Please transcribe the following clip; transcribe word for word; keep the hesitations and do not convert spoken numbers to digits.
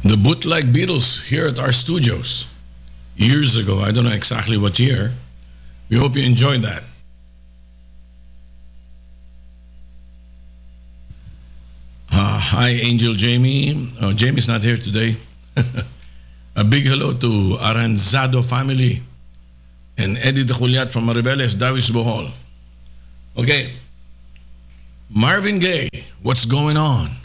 The bootleg Beatles here at our studios years ago. I don't know exactly what year. We hope you enjoyed that. Uh, hi, Angel Jamie. Oh, Jamie's not here today. A big hello to Aranzado family and Eddie de Juliat from Maribeles, Davis Bohol. Okay, Marvin Gaye, what's going on?